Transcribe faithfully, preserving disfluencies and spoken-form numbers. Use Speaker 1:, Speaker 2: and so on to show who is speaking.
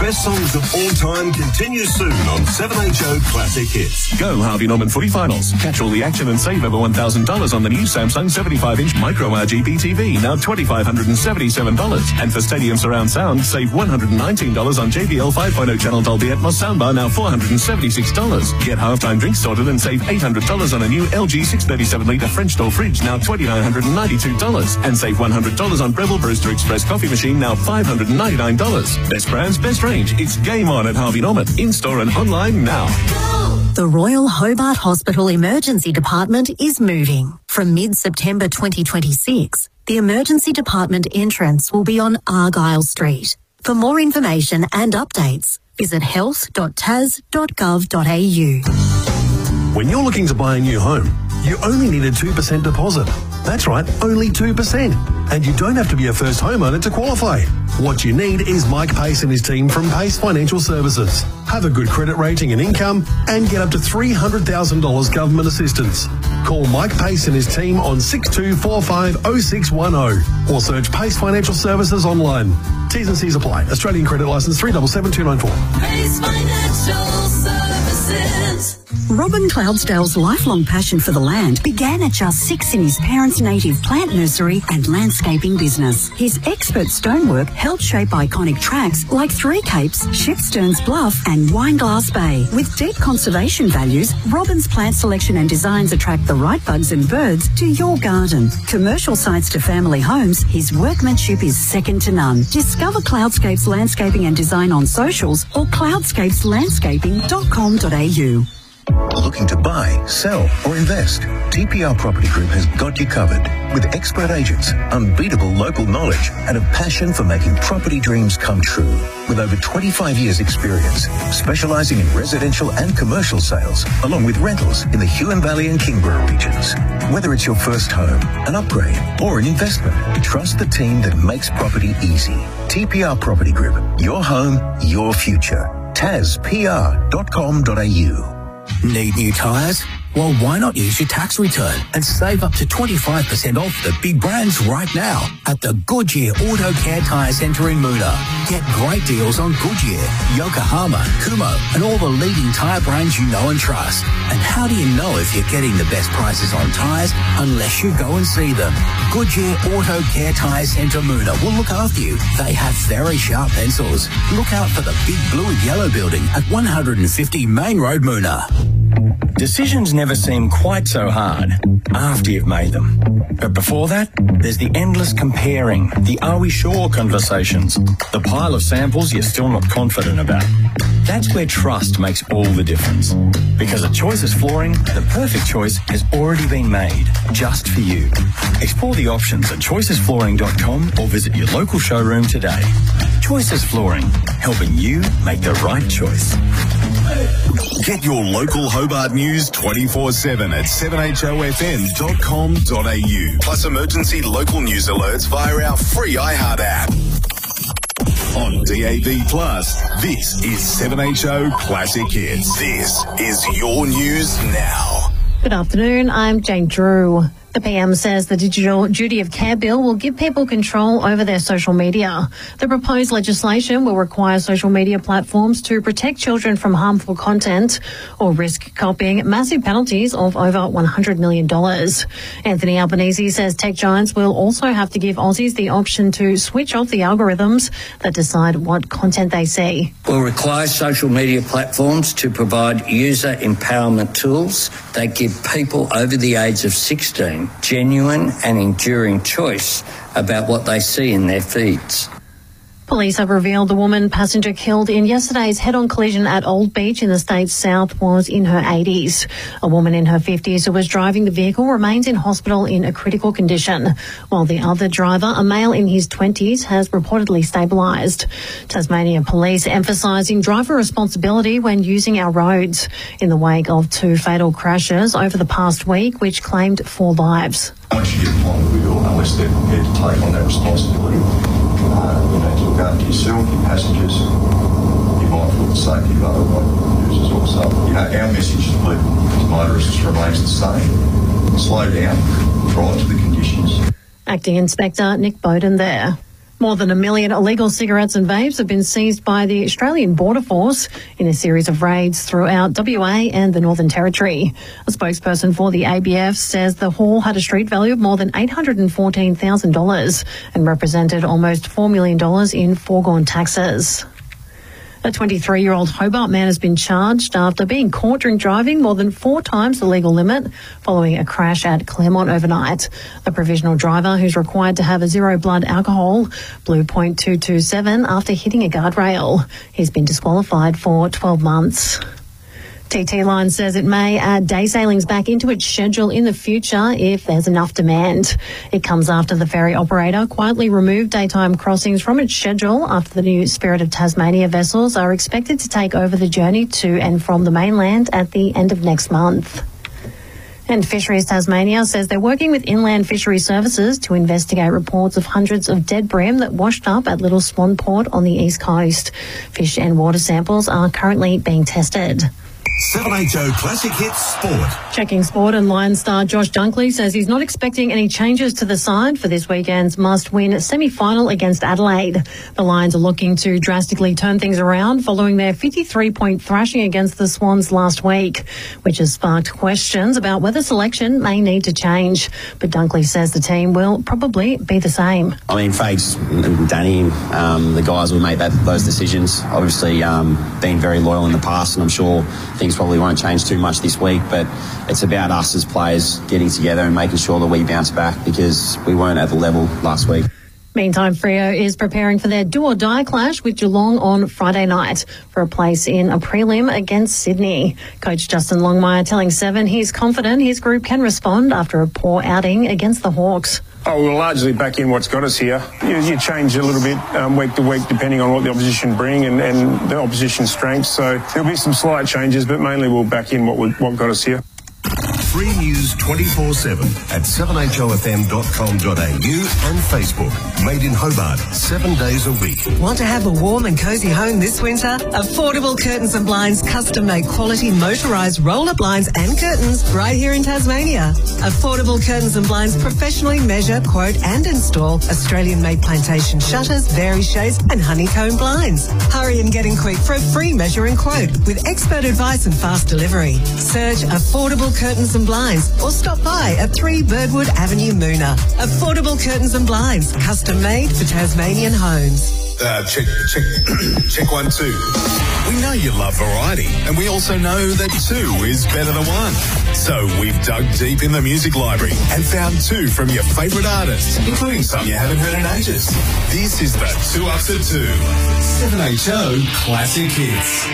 Speaker 1: best songs of all time continues soon on seven H O Classic Hits.
Speaker 2: Go Harvey Norman footy finals. Catch all the action and save over one thousand dollars on the new Samsung seventy-five inch Micro R G B T V, now two thousand five hundred seventy-seven dollars. And for Stadium Surround Sound, save one hundred nineteen dollars on J B L five point oh channel Dolby Atmos soundbar, now four hundred seventy-six dollars. Get halftime drinks sorted and save eight hundred dollars on a new L G six thirty-seven litre French door fridge, now two thousand nine hundred ninety-two dollars. And save one hundred dollars on Breville Brewster Express coffee machine, now five hundred ninety-nine dollars. Best brands, best range. It's game on at Harvey Norman. In-store and online now.
Speaker 3: The Royal Hobart Hospital Emergency Department is moving. From mid-September twenty twenty-six, the Emergency Department entrance will be on Argyle Street. For more information and updates, visit health dot tas dot gov dot a u.
Speaker 4: When you're looking to buy a new home, you only need a two percent deposit. That's right, only two percent. And you don't have to be a first homeowner to qualify. What you need is Mike Pace and his team from Pace Financial Services. Have a good credit rating and income and get up to three hundred thousand dollars government assistance. Call Mike Pace and his team on six two four five oh six one oh or search Pace Financial Services online. T's and C's apply. Australian credit licence three seven seven two nine four.
Speaker 5: Pace Financial Services.
Speaker 6: Robin Cloudsdale's lifelong passion for the land began at just six in his parents' native plant nursery and landscaping business. His expert stonework helped shape iconic tracks like Three Capes, Shipsterns Bluff and Wineglass Bay. With deep conservation values, Robin's plant selection and designs attract the right bugs and birds to your garden. Commercial sites to family homes, his workmanship is second to none. Discover Cloudscapes Landscaping and Design on socials or cloudscapes landscaping dot com dot a u.
Speaker 7: Looking to buy, sell or invest? T P R Property Group has got you covered. With expert agents, unbeatable local knowledge and a passion for making property dreams come true. With over twenty-five years experience, specialising in residential and commercial sales, along with rentals in the Huon Valley and Kingborough regions. Whether it's your first home, an upgrade or an investment, trust the team that makes property easy. T P R Property Group, your home, your future. tas p r dot com dot a u.
Speaker 8: Need new tyres? Well, why not use your tax return and save up to twenty-five percent off the big brands right now at the Goodyear Auto Care Tyre Centre in Moona. Get great deals on Goodyear, Yokohama, Kumho and all the leading tyre brands you know and trust. And how do you know if you're getting the best prices on tyres unless you go and see them? Goodyear Auto Care Tyre Centre Moona will look after you. They have very sharp pencils. Look out for the big blue and yellow building at one hundred fifty Main Road, Moona.
Speaker 9: Decisions never seem quite so hard after you've made them. But before that, there's the endless comparing, the are we sure conversations, the pile of samples you're still not confident about. That's where trust makes all the difference. Because at Choices Flooring, the perfect choice has already been made just for you. Explore the options at choices flooring dot com or visit your local showroom today. Choices Flooring, helping you make the right choice.
Speaker 1: Get your local Hobart news twenty-four seven at seven h o f m dot com dot a u. Plus emergency local news alerts via our free iHeart app. On D A B Plus, this is seven H O Classic Hits. This is your news now.
Speaker 10: Good afternoon, I'm Jane Drew. The P M says the Digital Duty of Care Bill will give people control over their social media. The proposed legislation will require social media platforms to protect children from harmful content or risk copying massive penalties of over one hundred million dollars. Anthony Albanese says tech giants will also have to give Aussies the option to switch off the algorithms that decide what content they see.
Speaker 11: Will require social media platforms to provide user empowerment tools that give people over the age of sixteen genuine and enduring choice about what they see in their feeds.
Speaker 10: Police have revealed the woman passenger killed in yesterday's head-on collision at Old Beach in the state's south was in her eighties. A woman in her fifties who was driving the vehicle remains in hospital in a critical condition, while the other driver, a male in his twenties, has reportedly stabilised. Tasmania Police emphasising driver responsibility when using our roads in the wake of two fatal crashes over the past week, which claimed four lives.
Speaker 12: Once you get behind the wheel, unless they're prepared to take on that responsibility, Uh, you know, to look after yourself, your passengers, be mindful of the safety of other users also. You know, our message to people, to motorists, remains the same. Slow down, drive to the conditions.
Speaker 10: Acting Inspector Nick Bowden there. More than a million illegal cigarettes and vapes have been seized by the Australian Border Force in a series of raids throughout W A and the Northern Territory. A spokesperson for the A B F says the haul had a street value of more than eight hundred fourteen thousand dollars and represented almost four million dollars in foregone taxes. A twenty-three-year-old Hobart man has been charged after being caught drink driving more than four times the legal limit following a crash at Claremont overnight. The provisional driver, who's required to have a zero blood alcohol, blew point two two seven after hitting a guardrail. He's been disqualified for twelve months. T T Line says it may add day sailings back into its schedule in the future if there's enough demand. It comes after the ferry operator quietly removed daytime crossings from its schedule after the new Spirit of Tasmania vessels are expected to take over the journey to and from the mainland at the end of next month. And Fisheries Tasmania says they're working with Inland Fisheries Services to investigate reports of hundreds of dead bream that washed up at Little Swan Port on the east coast. Fish and water samples are currently being tested.
Speaker 1: seven H O Classic Hits Sport.
Speaker 10: Checking sport, and Lions star Josh Dunkley says he's not expecting any changes to the side for this weekend's must-win semi-final against Adelaide. The Lions are looking to drastically turn things around following their fifty-three point thrashing against the Swans last week, which has sparked questions about whether selection may need to change. But Dunkley says the team will probably be the same.
Speaker 13: I mean, Fags and Danny, um, the guys will make that, those decisions. Obviously, um, been very loyal in the past, and I'm sure things probably won't change too much this week, but it's about us as players getting together and making sure that we bounce back because we weren't at the level last week.
Speaker 10: Meantime, Freo is preparing for their do-or-die clash with Geelong on Friday night for a place in a prelim against Sydney. Coach Justin Longmire telling Seven he's confident his group can respond after a poor outing against the Hawks.
Speaker 14: Oh, we're largely back in what's got us here. You, you change a little bit um, week to week depending on what the opposition bring and, and the opposition's strengths. So there'll be some slight changes, but mainly we'll back in what we, what got us here.
Speaker 1: Free news twenty-four seven at seven h o f m dot com dot a u and Facebook. Made in Hobart, seven days a week.
Speaker 15: Want to have a warm and cosy home this winter? Affordable Curtains and Blinds, custom-made quality motorised roller blinds and curtains right here in Tasmania. Affordable Curtains and Blinds professionally measure, quote and install Australian-made plantation shutters, vary shades and honeycomb blinds. Hurry and get in quick for a free measure and quote with expert advice and fast delivery. Search Affordable Curtains and Blinds or stop by at three Birdwood Avenue, Moona. Affordable Curtains and Blinds, custom made for Tasmanian homes.
Speaker 1: Uh, check, check, check one, two. We know you love variety, and we also know that two is better than one. So we've dug deep in the music library and found two from your favourite artists, including some you haven't heard in ages. This is the Two Up to Two. seven H O Classic Hits.